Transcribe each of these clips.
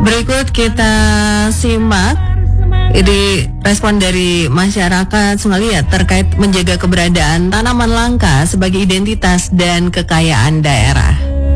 Berikut kita simak ini respon dari masyarakat Sungai terkait menjaga keberadaan tanaman langka sebagai identitas dan kekayaan daerah.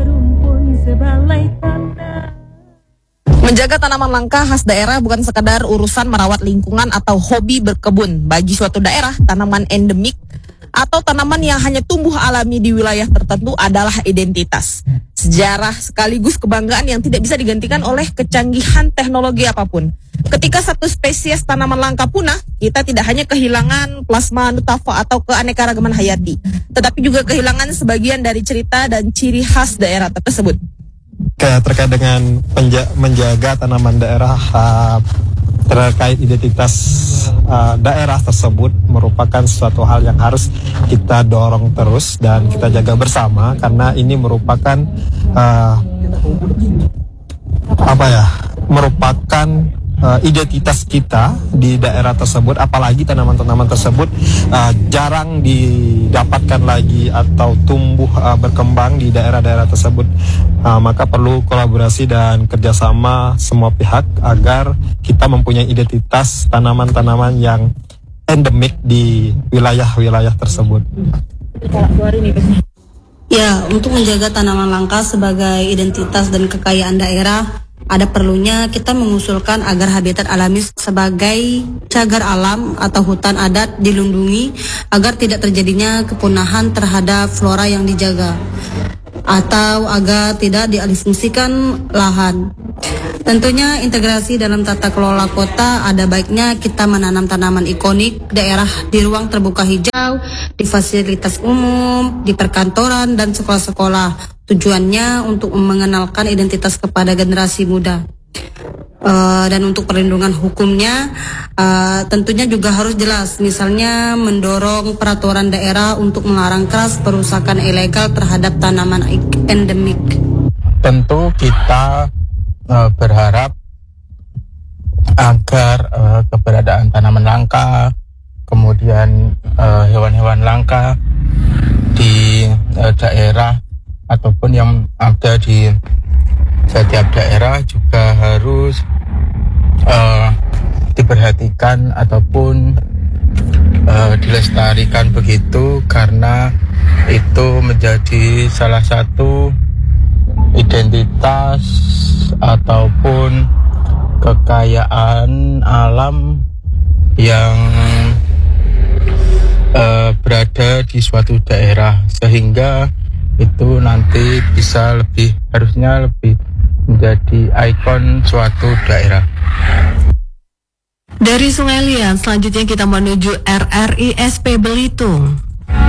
Menjaga tanaman langka khas daerah bukan sekadar urusan merawat lingkungan atau hobi berkebun. Bagi suatu daerah, tanaman endemik atau tanaman yang hanya tumbuh alami di wilayah tertentu adalah identitas, sejarah sekaligus kebanggaan yang tidak bisa digantikan oleh kecanggihan teknologi apapun. Ketika satu spesies tanaman langka punah, kita tidak hanya kehilangan plasma nutafa atau keanekaragaman hayati, tetapi juga kehilangan sebagian dari cerita dan ciri khas daerah tersebut. Terkait dengan menjaga tanaman daerah, terkait identitas daerah tersebut merupakan suatu hal yang harus kita dorong terus dan kita jaga bersama, karena ini merupakan merupakan identitas kita di daerah tersebut. Apalagi tanaman-tanaman tersebut jarang didapatkan lagi atau tumbuh berkembang di daerah-daerah tersebut. Maka perlu kolaborasi dan kerjasama semua pihak agar kita mempunyai identitas tanaman-tanaman yang endemik di wilayah-wilayah tersebut. Ya, untuk menjaga tanaman langka sebagai identitas dan kekayaan daerah, ada perlunya kita mengusulkan agar habitat alami sebagai cagar alam atau hutan adat dilindungi agar tidak terjadinya kepunahan terhadap flora yang dijaga, atau agar tidak dialihfungsikan lahan. Tentunya integrasi dalam tata kelola kota, ada baiknya kita menanam tanaman ikonik daerah di ruang terbuka hijau, di fasilitas umum, di perkantoran dan sekolah-sekolah. Tujuannya untuk mengenalkan identitas kepada generasi muda. Dan untuk perlindungan hukumnya tentunya juga harus jelas, misalnya mendorong peraturan daerah untuk melarang keras perusakan ilegal terhadap tanaman endemik. Tentu kita berharap agar keberadaan tanaman langka, kemudian hewan-hewan langka di daerah ataupun yang ada di setiap daerah juga harus diperhatikan ataupun dilestarikan begitu, karena itu menjadi salah satu identitas ataupun kekayaan alam yang berada di suatu daerah, sehingga itu nanti bisa harusnya lebih menjadi ikon suatu daerah. Dari Sungai Liat, selanjutnya kita menuju RRISP Belitung.